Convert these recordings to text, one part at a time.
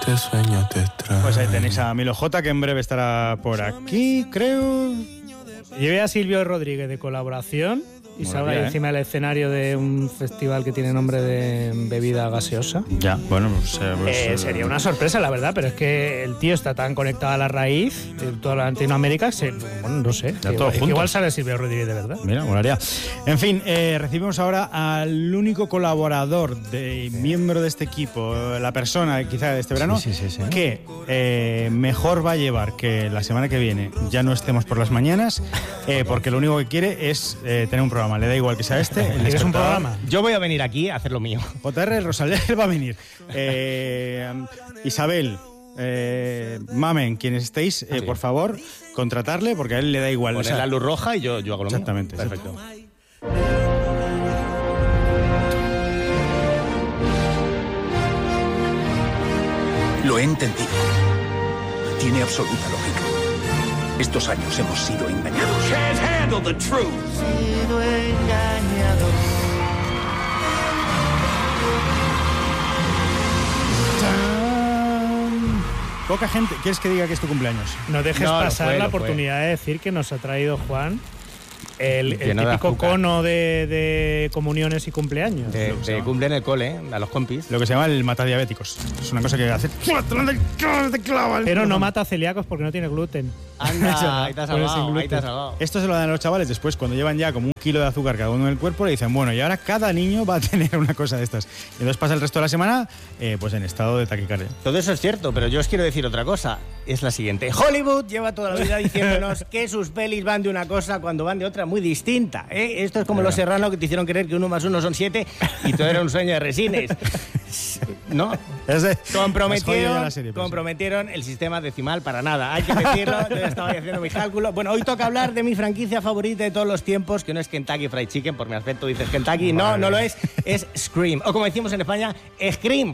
qué sueño te trae. Pues ahí tenéis a Milo J, que en breve estará por aquí, creo. Llevé a Silvio Rodríguez de colaboración y salga ahí encima del escenario de un festival que tiene nombre de bebida gaseosa. Ya, bueno, pues sería una sorpresa, la verdad, pero es que el tío está tan conectado a la raíz de toda Latinoamérica, bueno, no sé, igual sale Silvio Rodríguez de verdad. Mira, molaría. En fin, recibimos ahora al único colaborador, miembro de este equipo, la persona quizá de este verano, que mejor va a llevar que la semana que viene ya no estemos por las mañanas, porque lo único que quiere es tener un programa. Le da igual que sea este. Es un programa. Yo voy a venir aquí a hacer lo mío. JR Rosalía va a venir. Isabel, Mamen, quienes estéis, por favor, contratarle, porque a él le da igual. Poner la luz roja y yo hago lo mío. Exactamente. Perfecto. Lo he entendido. Tiene absoluta lógica. Estos años hemos sido engañados. Can't handle the truth. Sido engañados. Poca gente. ¿Quieres que diga que es tu cumpleaños? No dejes pasar la oportunidad de decir que nos ha traído Juan el típico cono de comuniones y cumpleaños. De cumple en el cole, a los compis. Lo que se llama el matadiabéticos. Es una cosa que hace... Pero no mata celíacos porque no tiene gluten. Anda, ahí te has salvado. Esto se lo dan a los chavales después, cuando llevan ya como 1 kilo de azúcar cada uno en el cuerpo, le dicen, bueno, y ahora cada niño va a tener una cosa de estas. Y entonces pasa el resto de la semana pues en estado de taquicardia. Todo eso es cierto, pero yo os quiero decir otra cosa. Es la siguiente. Hollywood lleva toda la vida diciéndonos que sus pelis van de una cosa cuando van de otra muy distinta. Esto es como Los Serrano, que te hicieron creer que 1 más 1 son 7 y todo era un sueño de Resines. ¿No? Comprometieron el sistema decimal para nada. Hay que decirlo, yo estaba haciendo mi cálculo. Bueno, hoy toca hablar de mi franquicia favorita de todos los tiempos, que no es Kentucky Fried Chicken, por mi aspecto dices Kentucky. No, no lo es Scream. O como decimos en España, Scream.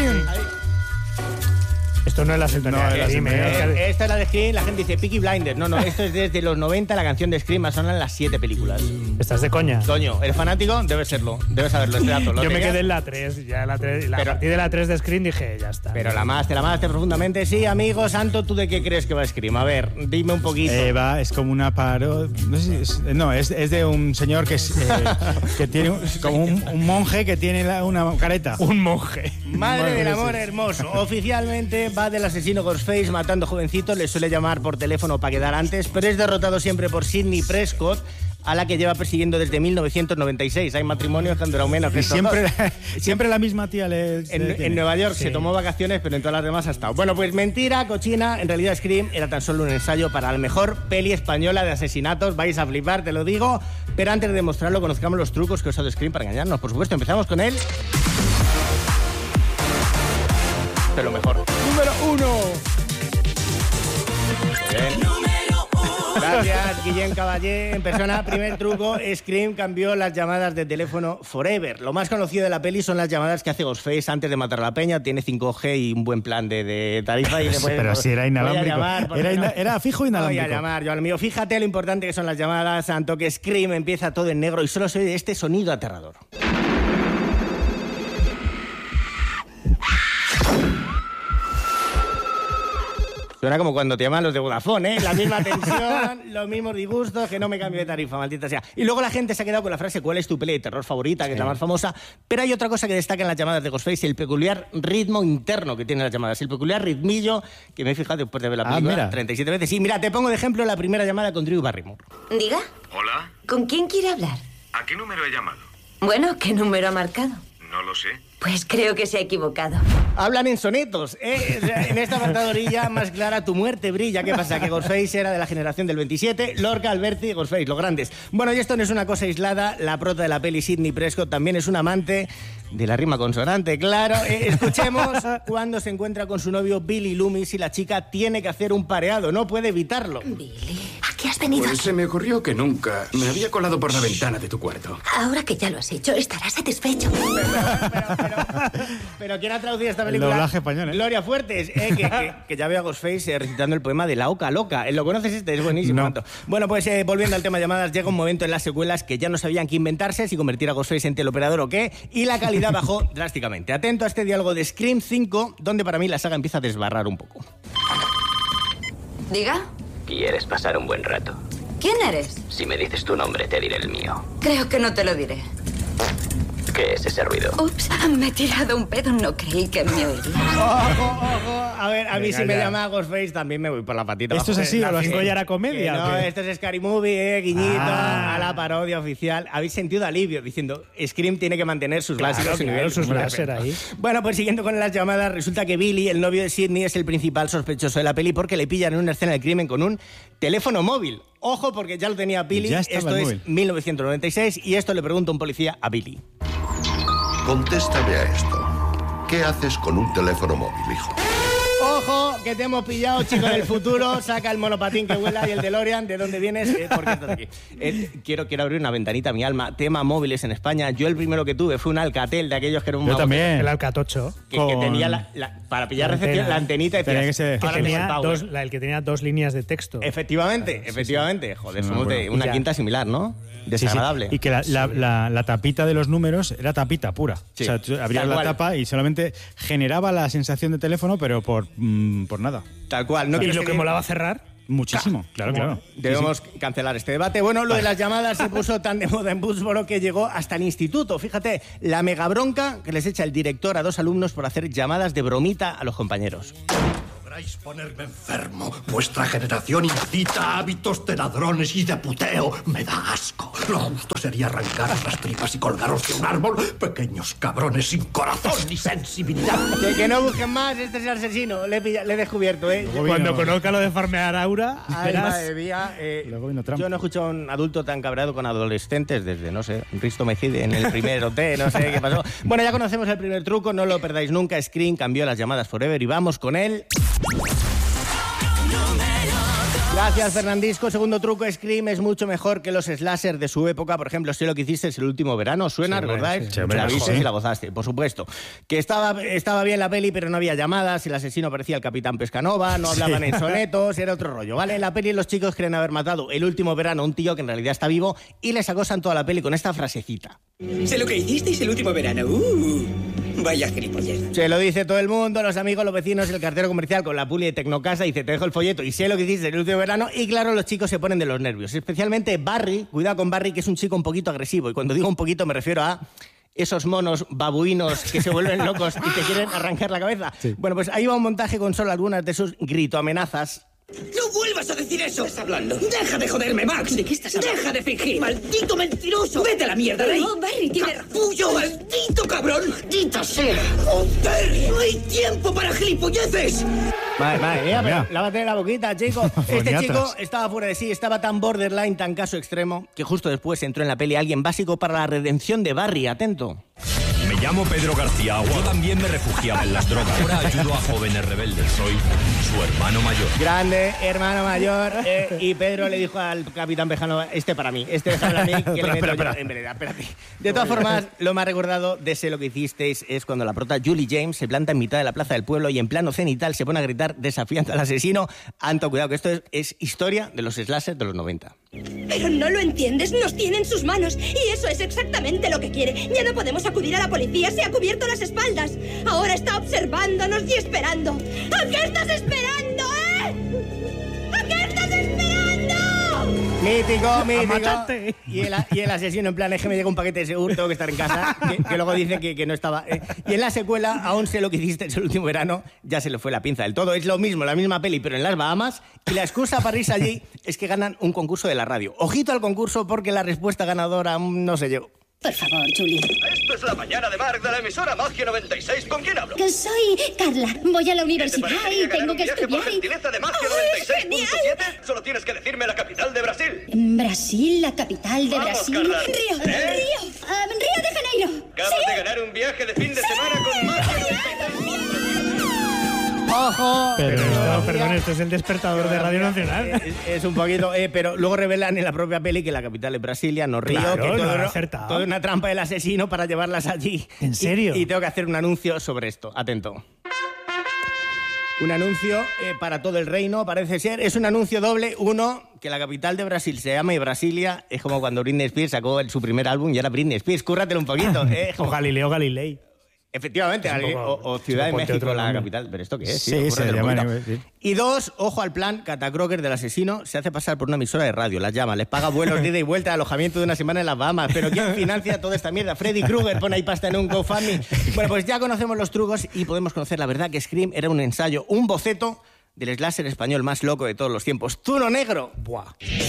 Esto no es la sintonía de Scream. Esta es la de Scream, la gente dice Peaky Blinders. No, esto es desde los 90, la canción de Scream, son en las 7 películas. ¿Estás de coña? Toño, ¿eres fanático? Debes serlo, debes saberlo, este dato. Yo me quedé en la 3, a partir de la 3 de Scream dije, ya está. Pero te la amaste profundamente. Sí, amigo Santo, ¿tú de qué crees que va Scream? A ver, dime un poquito. Es como una parodia... No, es de un señor que tiene como un monje que tiene una careta. Un monje. Madre del amor hermoso. Oficialmente va del asesino Ghostface matando jovencitos, le suele llamar por teléfono para quedar antes, pero es derrotado siempre por Sidney Prescott, a la que lleva persiguiendo desde 1996. Hay matrimonios que han durado menos que siempre la misma tía en Nueva York se tomó vacaciones, pero en todas las demás ha estado. Bueno, pues mentira, cochina. En realidad Scream era tan solo un ensayo para la mejor peli española de asesinatos. Vais a flipar, te lo digo. Pero antes de demostrarlo, conozcamos los trucos que ha usado Scream para engañarnos. Por supuesto, empezamos con él. De lo mejor. ¡Número 1! Gracias, Guillén Caballé. En persona, primer truco, Scream cambió las llamadas de teléfono forever. Lo más conocido de la peli son las llamadas que hace Ghostface antes de matar a la peña. Tiene 5G y un buen plan de tarifa. Y pero si era inalámbrico. Era fijo inalámbrico. Voy a llamar yo al mío. Fíjate lo importante que son las llamadas, Santo, que Scream empieza todo en negro y solo se oye este sonido aterrador. Suena como cuando te llaman los de Vodafone, ¿eh? La misma tensión, los mismos disgustos, que no me cambio de tarifa, maldita sea. Y luego la gente se ha quedado con la frase ¿cuál es tu peli de terror favorita? Que es la más famosa. Pero hay otra cosa que destaca en las llamadas de Ghostface, el peculiar ritmo interno que tienen las llamadas. El peculiar ritmillo que me he fijado después de ver la película 37 veces. Sí, mira, te pongo de ejemplo la primera llamada con Drew Barrymore. ¿Diga? Hola. ¿Con quién quiere hablar? ¿A qué número he llamado? Bueno, ¿qué número ha marcado? No lo sé. Pues creo que se ha equivocado. Hablan en sonetos, ¿eh? En esta apartadorilla más clara, tu muerte brilla. ¿Qué pasa? Que Ghostface era de la generación del 27, Lorca, Alberti, Ghostface, los grandes. Bueno, y esto no es una cosa aislada. La prota de la peli, Sidney Prescott, también es un amante de la rima consonante, claro. Escuchemos cuando se encuentra con su novio Billy Loomis y la chica tiene que hacer un pareado, no puede evitarlo. Billy, ¿a qué has has venido Pues aquí? se me ocurrió que nunca me había colado por la ventana de tu cuarto. Ahora que ya lo has hecho, estarás satisfecho. Pero ¿quién ha traducido esta El película? doblaje español, ¿eh? Gloria Fuertes, que ya veo a Ghostface recitando el poema de La Oca Loca. ¿Lo conoces este? Es buenísimo. No. Tanto. Bueno, pues volviendo al tema de llamadas, llega un momento en las secuelas que ya no sabían qué inventarse, si convertir a Ghostface en teleoperador o qué, y la calidad bajó drásticamente. Atento a este diálogo de Scream 5, donde para mí la saga empieza a desbarrar un poco. Diga, ¿Quieres pasar un buen rato? ¿quién eres? Si me dices tu nombre, te diré el mío. Creo que no te lo diré. ¿Qué es ese ruido? Ups, me he tirado un pedo, no creí que me oirías. ¡Ojo! A ver, a mí Venga, si me ya. llama Ghostface también me voy por la patita. ¿Esto es abajo. así o lo has ¿Cinco ya era comedia? No, o qué? esto es Scary Movie, guiñito Ah. a la parodia oficial. Habéis sentido alivio diciendo Scream tiene que mantener sus básicos y claro, niveles. sus Muy láser bien. ahí. Bueno, pues siguiendo con las llamadas, resulta que Billy, el novio de Sidney, es el principal sospechoso de la peli porque le pillan en una escena del crimen con un teléfono móvil. Ojo, porque ya lo tenía Billy. Ya estaba Esto el es móvil. 1996 y esto le pregunta un policía a Billy. Contéstame a esto. ¿Qué haces con un teléfono móvil, hijo? Ojo, que te hemos pillado, chico del futuro. Saca el monopatín que vuela y el DeLorean. ¿De dónde vienes? ¿Por qué estás aquí? Quiero abrir una ventanita a mi alma. Tema móviles en España. Yo el primero que tuve fue un Alcatel, de aquellos que era un Yo mago también. El Alcatocho. que Con- tenía para pillar La recepción, antena. la antenita y Tenía decías, que ser- Que ahora tenía mismo dos, Power. el que tenía 2 líneas de texto. Efectivamente. Joder, Sí, somos me de acuerdo. una Y ya. quinta similar, ¿no? Sí, sí. Desagradable. Y que la tapita de los números era tapita pura. Sí. O sea, tú abrías Tal la cual. tapa y solamente generaba la sensación de teléfono, pero por nada. Tal cual. No Y quiero lo que seguir. molaba cerrar. Muchísimo, claro. Debemos cancelar este debate. Bueno, lo de las llamadas se puso tan de moda en Woodsboro que llegó hasta el instituto. Fíjate, la mega bronca que les echa el director a 2 alumnos por hacer llamadas de bromita a los compañeros. Lográis ponerme enfermo. Vuestra generación incita a hábitos de ladrones y de puteo. Me da asco. Lo justo sería arrancaros las tripas y colgaros de un árbol. Pequeños cabrones sin corazón ni sensibilidad. Que no busquen más, este es el asesino. Le he descubierto, ¿eh? Luego Cuando vino- conozca lo de farmear aura, Ay, verás. madre mía, Luego vino Trump. yo no he escuchado a un adulto tan cabreado con adolescentes desde, no sé, Risto Mejide en el primer OT, no sé qué pasó. Bueno, ya conocemos el primer truco, no lo perdáis nunca. Scream cambió las llamadas forever y vamos con él. Gracias, Fernandisco. Segundo truco, Scream es mucho mejor que los slasher de su época. Por ejemplo, Sé lo que hiciste el último verano. ¿Suena? Sí, hombre, ¿Recordáis? sí, hombre, La mejor. viste y la gozaste, por supuesto. Que estaba bien la peli, pero no había llamadas. El asesino parecía el Capitán Pescanova. No hablaban en sonetos. Era otro rollo, ¿vale? En la peli los chicos creen haber matado el último verano a un tío que en realidad está vivo y les acosan toda la peli con esta frasecita. Sé lo que hicisteis el último verano. Vaya gilipollez. Se lo dice todo el mundo, los amigos, los vecinos, el cartero comercial con la puli de Tecnocasa dice, te dejo el folleto y sé lo que hiciste el último verano. Y claro, los chicos se ponen de los nervios. Especialmente Barry, cuidado con Barry, que es un chico un poquito agresivo. Y cuando digo un poquito me refiero a esos monos babuinos que se vuelven locos y te quieren arrancar la cabeza. Bueno, pues ahí va un montaje con solo algunas de sus gritoamenazas. ¡No vuelvas a decir eso! ¿Qué estás hablando? ¡Deja de joderme, Max! ¿De qué estás hablando? ¡Deja de fingir! ¡Maldito mentiroso! ¡Vete a la mierda, Rey! No, Barry, tiene razón. ¡Capullo, maldito cabrón! ¡Maldita sea! ¡Joder! ¡No hay tiempo para gilipolleces! Madre mía, Mira. pero lávate la boquita, chico. Este Boniatas. chico estaba fuera de sí, estaba tan borderline, tan caso extremo, que justo después entró en la peli alguien básico para la redención de Barry. Atento. Me llamo Pedro García Agua. Yo también me refugiaba en las drogas. Ahora ayudo a jóvenes rebeldes. Soy su hermano mayor. Grande, hermano mayor. Y Pedro le dijo al capitán Pejano, este para mí, este déjalo a mí, que le meto yo en vereda. Espérate. De todas formas, lo más recordado de Sé lo que hicisteis es cuando la prota Julie James se planta en mitad de la plaza del pueblo y en plano cenital se pone a gritar desafiando al asesino. Anto, cuidado, que esto es historia de los slashers de los 90. Pero no lo entiendes, nos tiene en sus manos. Y eso es exactamente lo que quiere. Ya no podemos acudir a la policía, se ha cubierto las espaldas. Ahora está observándonos y esperando. ¿A qué estás esperando, ¿A qué estás esperando? Mítico, mítico. machete. Y el asesino en plan, es que me llega un paquete de seguro, tengo que estar en casa, que luego dice que no estaba. Y en la secuela, aún sé lo que hiciste el último verano, ya se le fue la pinza del todo. Es lo mismo, la misma peli, pero en las Bahamas. Y la excusa para irse allí es que ganan un concurso de la radio. Ojito al concurso porque la respuesta ganadora aún no se llegó. Por favor, Julie. Esto es la mañana de Marc de la emisora Magia 96. ¿Con quién hablo? Que soy Carla. Voy a la universidad y ganar tengo un que viaje por estudiar. gentileza de Magia ¡Ay, 96.7? Solo tienes que decirme la capital de Brasil. Brasil, la capital de Vamos, Brasil. Carla. Río, ¿Eh? Río. Río de Janeiro. Acabas de ganar un viaje de fin de semana con Magia 96. ojo. Perdón, esto es el despertador de Radio Nacional. Es un poquito, pero luego revelan en la propia peli que la capital es Brasilia, no Río, Claro, que acertado. todo es una trampa del asesino para llevarlas allí. ¿En serio? Y tengo que hacer un anuncio sobre esto. Atento. Un anuncio para todo el reino, parece ser. Es un anuncio doble. Uno, que la capital de Brasil se llama Brasilia. Es como cuando Britney Spears sacó su primer álbum y era Britney Spears. Cúrratelo un poquito. O Galileo Galilei. Efectivamente, o Ciudad de México, la capital. ¿Pero esto qué es? Sí, se llama. Y dos, ojo al plan Catacroker del asesino. Se hace pasar por una emisora de radio, las llama, les paga vuelos de ida y vuelta, alojamiento de una semana en las Bahamas. ¿Pero quién financia toda esta mierda? Freddy Krueger pone ahí pasta en un GoFundMe. Bueno, pues ya conocemos los trucos y podemos conocer la verdad que Scream era un ensayo, un boceto del slasher español más loco de todos los tiempos. ¡Tuno Negro! Buah.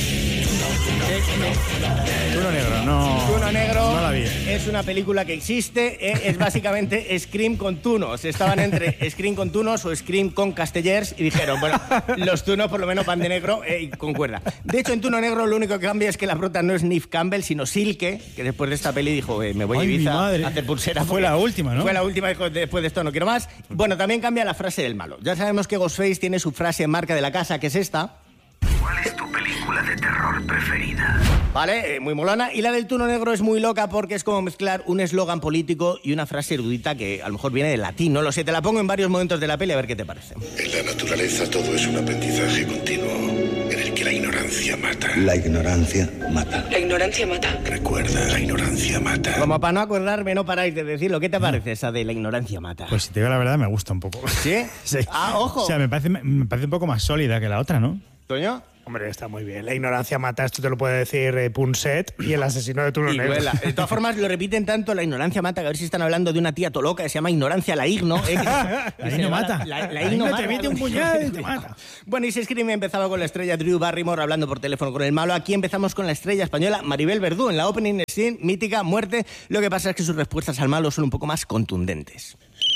Tuno Negro, no. Tuno Negro no la vi. Es una película que existe, es básicamente Scream con tunos. Estaban entre Scream con tunos o Scream con castellers y dijeron, bueno, los tunos por lo menos van de negro y con cuerda. De hecho, en Tuno Negro lo único que cambia es que la prota no es Neve Campbell, sino Silke, que después de esta peli dijo, me voy a Ibiza a hacer pulseras. Fue la última, ¿no? Fue la última, dijo, después de esto no quiero más. Bueno, también cambia la frase del malo. Ya sabemos que Ghostface tiene su frase marca de la casa, que es esta. ¿Cuál es tu película de terror preferida? Vale, muy molona. Y la del Tuno Negro es muy loca porque es como mezclar un eslogan político y una frase erudita que a lo mejor viene del latín. No lo sé, te la pongo en varios momentos de la peli a ver qué te parece. En la naturaleza todo es un aprendizaje continuo en el que la ignorancia mata. La ignorancia mata. La ignorancia mata. Recuerda, la ignorancia mata. Como para no acordarme, no paráis de decirlo. ¿Qué te parece esa de la ignorancia mata? Pues si te digo la verdad, me gusta un poco. ¿Sí? Sí. Ah, ojo. O sea, me parece un poco más sólida que la otra, ¿no? ¿Toño? Hombre, está muy bien. La ignorancia mata, esto te lo puede decir Punset y el asesino de Tuno Negro. De todas formas, lo repiten tanto, la ignorancia mata, que a ver si están hablando de una tía toloca que se llama Ignorancia la Igno. La Igno mata. La Igno mata. te mete un puñal y te mata. Bueno, y si Scream empezaba con la estrella Drew Barrymore hablando por teléfono con el malo, aquí empezamos con la estrella española Maribel Verdú en la opening scene mítica Muerte. Lo que pasa es que sus respuestas al malo son un poco más contundentes.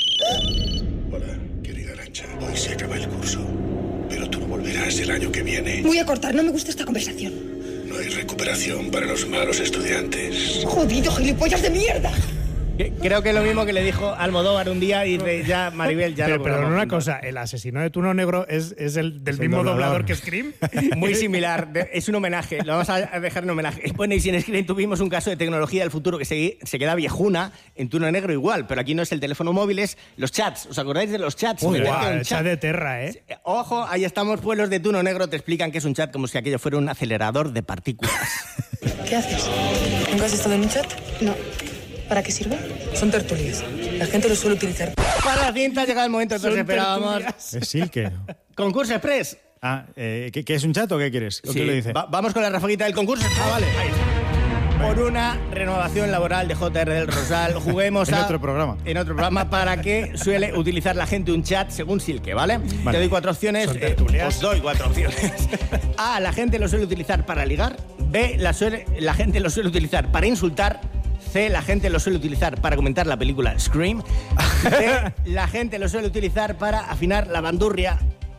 Hola, querida Arancha. Hoy se acaba el curso, pero tú no volverás el año que viene. Voy a cortar, no me gusta esta conversación. No hay recuperación para los malos estudiantes. ¡Jodido gilipollas de mierda! Creo que es lo mismo que le dijo Almodóvar un día y dice, ya, Maribel, ya pero, no pero cobramos. una cosa, el asesino de Tuno Negro es el del mismo doblador que Scream. Muy similar, es un homenaje, lo vamos a dejar en homenaje. Bueno, y si en Scream tuvimos un caso de tecnología del futuro que se queda viejuna, en Tuno Negro igual, pero aquí no es el teléfono móvil, es los chats. ¿Os acordáis de los chats? Uy, guau, el chat de Terra, ¿eh? Ojo, ahí estamos, pues los de Tuno Negro te explican que es un chat como si aquello fuera un acelerador de partículas. ¿Qué haces? ¿Nunca has estado en un chat? No. ¿Para qué sirve? Son tertulias. La gente los suele utilizar. Para la cinta ha llegado el momento que todos esperábamos. Es Silke. Concurso Express. Ah, ¿qué es un chat o qué quieres? ¿O Sí, qué le dice? Vamos con la rafaguita del concurso. Ah, vale. Ahí está. Por una renovación laboral de JR del Rosal, juguemos En otro programa. En otro programa, para qué suele utilizar la gente un chat según Silke, ¿vale? Vale. Te doy 4 opciones. Son tertulias. Os doy 4 opciones. A, la gente lo suele utilizar para ligar. B, la gente lo suele utilizar para insultar. C, la gente lo suele utilizar para comentar la película Scream. D, la gente lo suele utilizar para afinar la bandurria.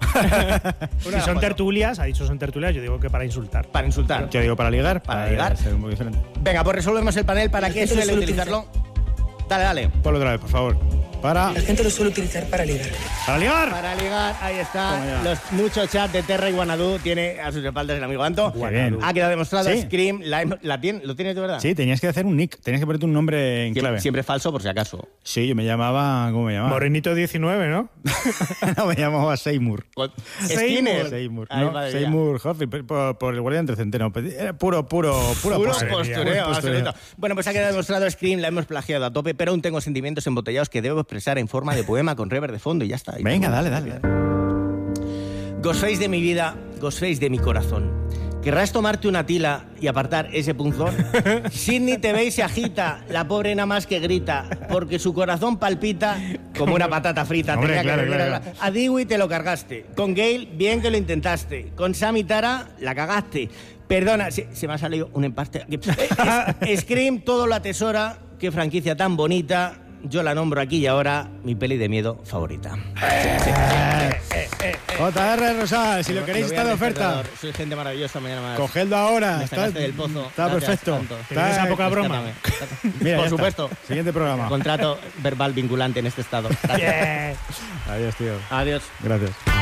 Si son tertulias, ha dicho son tertulias, yo digo que para insultar. Para insultar. Yo digo para ligar. Para ligar. Ser muy diferente. Venga, pues resolvemos el panel. ¿Para qué suele utilizarlo? Dale, dale. Ponlo otra vez, por favor. Para... La gente lo suele utilizar para ligar. ¡Para ligar! Para ligar, ahí está. Toma ya. Los muchos chats de Terra y Guanadu tiene a sus espaldas el amigo Anto. Bien. Ha quedado demostrado. Sí. Scream, ¿lo tienes de verdad? Sí, tenías que hacer un nick. Tenías que ponerte un nombre en clave. Siempre falso, por si acaso. Sí, yo me llamaba... ¿Cómo me llamaba? Morenito 19, ¿no? No, me llamaba Seymour. Skinner. Seymour. Ay, No, madre mía. Seymour Hoffman, por el guardián entre centeno. Era puro postureo, absoluto. Bueno, pues ha quedado demostrado Scream, la hemos plagiado a tope, pero aún tengo sentimientos embotellados que debo expresar en forma de poema con reverb de fondo y ya está. Venga, dale. Ghostface de mi vida, Ghostface de mi corazón. ¿Querrás tomarte una tila y apartar ese punzón? Sidney te ve y se agita, la pobre nada más que grita, porque su corazón palpita como una patata frita. Hombre, Tenía que claro. A Dewey te lo cargaste. Con Gale, bien que lo intentaste. Con Sam y Tara, la cagaste. Perdona, se me ha salido un empate. Scream todo lo atesora. Qué franquicia tan bonita. Yo la nombro aquí y ahora mi peli de miedo favorita. JR Rosal, si lo queréis está de oferta. Soy gente maravillosa, mañana más. Cogedlo ahora. Me sacaste del pozo. Está perfecto. Está esa poca broma. Mira, por supuesto. Siguiente programa. Contrato verbal vinculante en este estado. Adiós, tío. Adiós. Gracias.